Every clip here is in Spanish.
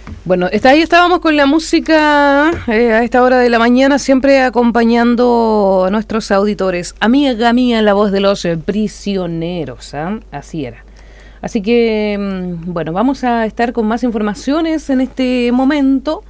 Bueno, ahí estábamos con la música a esta hora de la mañana, siempre acompañando a nuestros auditores. Amiga mía, la voz de los prisioneros, ¿eh? Así era. Así que, bueno, vamos a estar con más informaciones en este momento.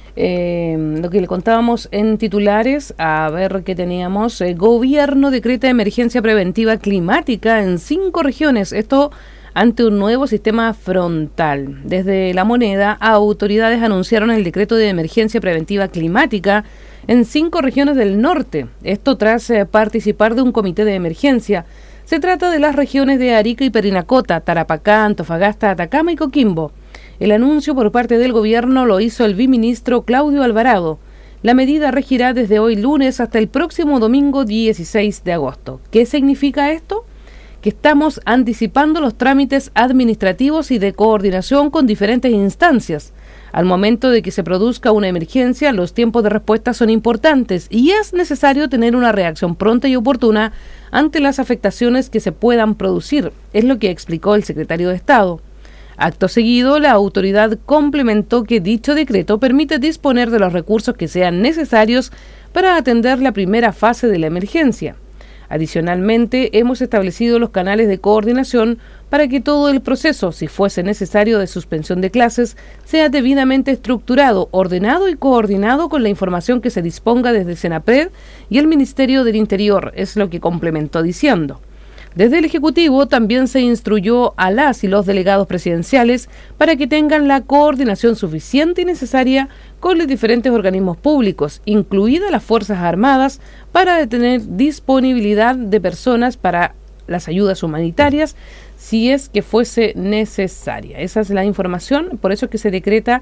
Lo que le contábamos en titulares, a ver qué teníamos. Gobierno decreta emergencia preventiva climática en 5 regiones. Esto ante un nuevo sistema frontal. Desde La Moneda, autoridades anunciaron el decreto de emergencia preventiva climática en 5 regiones del norte. Esto tras participar de un comité de emergencia. Se trata de las regiones de Arica y Parinacota, Tarapacá, Antofagasta, Atacama y Coquimbo. El anuncio por parte del gobierno lo hizo el viceministro Claudio Alvarado. La medida regirá desde hoy lunes hasta el próximo domingo 16 de agosto. ¿Qué significa esto? Que estamos anticipando los trámites administrativos y de coordinación con diferentes instancias. Al momento de que se produzca una emergencia, los tiempos de respuesta son importantes y es necesario tener una reacción pronta y oportuna ante las afectaciones que se puedan producir, es lo que explicó el secretario de Estado. Acto seguido, la autoridad complementó que dicho decreto permite disponer de los recursos que sean necesarios para atender la primera fase de la emergencia. Adicionalmente, hemos establecido los canales de coordinación para que todo el proceso, si fuese necesario de suspensión de clases, sea debidamente estructurado, ordenado y coordinado con la información que se disponga desde Senapred y el Ministerio del Interior, es lo que complementó diciendo. Desde el Ejecutivo también se instruyó a las y los delegados presidenciales para que tengan la coordinación suficiente y necesaria con los diferentes organismos públicos, incluidas las Fuerzas Armadas, para tener disponibilidad de personas para las ayudas humanitarias si es que fuese necesaria. Esa es la información, por eso es que se decreta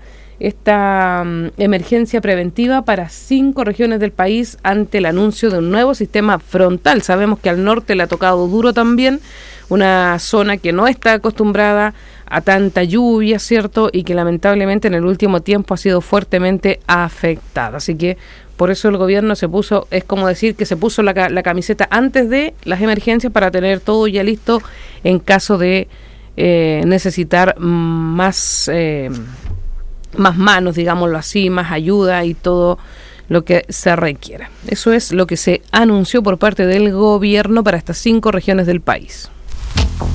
esta emergencia preventiva para 5 regiones del país ante el anuncio de un nuevo sistema frontal. Sabemos que al norte le ha tocado duro también, una zona que no está acostumbrada a tanta lluvia, ¿cierto? Y que lamentablemente en el último tiempo ha sido fuertemente afectada. Así que por eso el gobierno se puso, es como decir que se puso la camiseta antes de las emergencias para tener todo ya listo en caso de necesitar más manos, digámoslo así, más ayuda y todo lo que se requiera. Eso es lo que se anunció por parte del gobierno para estas 5 regiones del país.